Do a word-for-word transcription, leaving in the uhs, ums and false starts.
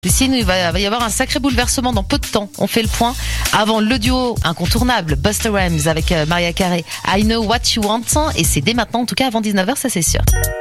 Sinon, il va, va y avoir un sacré bouleversement dans peu de temps. On fait le point avant le duo incontournable Busta Rhymes avec Mariah Carey. I Know What You Want. Et c'est dès maintenant, en tout cas avant dix-neuf heures, ça c'est sûr.